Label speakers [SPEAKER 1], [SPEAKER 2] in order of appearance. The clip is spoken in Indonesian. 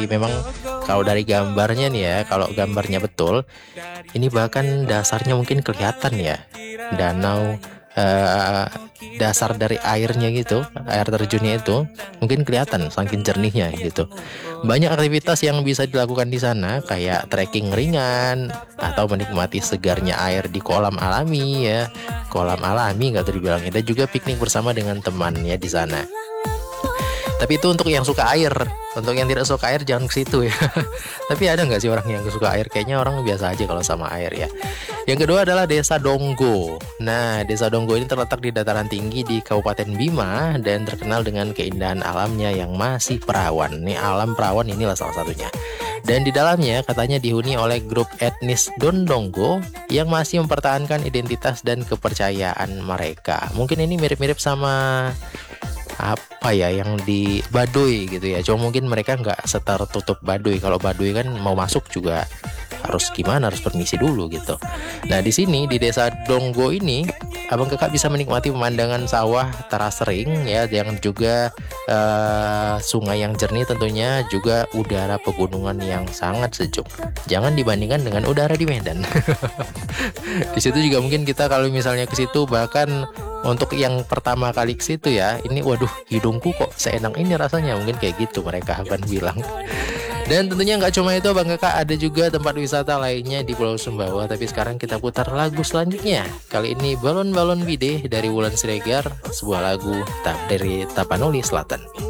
[SPEAKER 1] tinggi. Memang kalau dari gambarnya nih ya, kalau gambarnya betul, ini bahkan dasarnya mungkin kelihatan ya. Danau, eh, dasar dari airnya gitu, air terjunnya itu mungkin kelihatan saking jernihnya gitu. Banyak aktivitas yang bisa dilakukan di sana, kayak trekking ringan atau menikmati segarnya air di kolam alami ya. Kolam alami nggak tuh dibilangnya. Dan juga piknik bersama dengan temannya di sana. Tapi itu untuk yang suka air. Untuk yang tidak suka air jangan ke situ ya. Tapi ada nggak sih orang yang suka air? Kayaknya orang biasa aja kalau sama air ya. Yang kedua adalah Desa Donggo. Nah, Desa Donggo ini terletak di dataran tinggi di Kabupaten Bima dan terkenal dengan keindahan alamnya yang masih perawan. Nih, alam perawan inilah salah satunya. Dan di dalamnya katanya dihuni oleh grup etnis Dondonggo yang masih mempertahankan identitas dan kepercayaan mereka. Mungkin ini mirip-mirip sama apa ya yang di Baduy gitu ya. Cuma mungkin mereka nggak setertutup Baduy. Kalau Baduy kan mau masuk juga harus gimana, harus permisi dulu gitu. Nah, di sini di Desa Donggo ini abang kakak bisa menikmati pemandangan sawah teras kering ya, yang juga sungai yang jernih, tentunya juga udara pegunungan yang sangat sejuk. Jangan dibandingkan dengan udara di Medan. Di situ juga mungkin kita kalau misalnya ke situ, bahkan untuk yang pertama kali ke situ ya, ini waduh hidungku kok seenak ini rasanya, mungkin kayak gitu mereka akan bilang. Dan tentunya nggak cuma itu Bang Kakak, ada juga tempat wisata lainnya di Pulau Sumbawa. Tapi sekarang kita putar lagu selanjutnya. Kali ini Balon Balon Bide dari Wulan Siregar, sebuah lagu dari Tapanuli Selatan.